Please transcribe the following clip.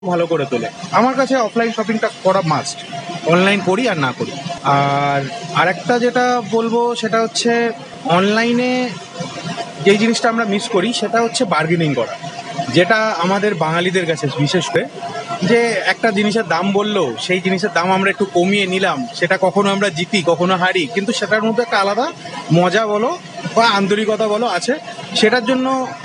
ভালো করে তোলে। আমার কাছে অফলাইন শপিংটা করা মাস্ট, অনলাইন করি আর না করি। আর আরেকটা যেটা বলবো সেটা হচ্ছে অনলাইনে যেই জিনিসটা আমরা মিস করি সেটা হচ্ছে বার্গেনিং করা, যেটা আমাদের বাঙালিদের কাছে বিশেষ করে, যে একটা জিনিসের দাম বললো, সেই জিনিসের দাম আমরা একটু কমিয়ে নিলাম, সেটা কখনো আমরা জিতি কখনো হারি, কিন্তু সেটার মধ্যে একটা আলাদা মজা বলো বা আন্তরিকতা বলো আছে, সেটার জন্য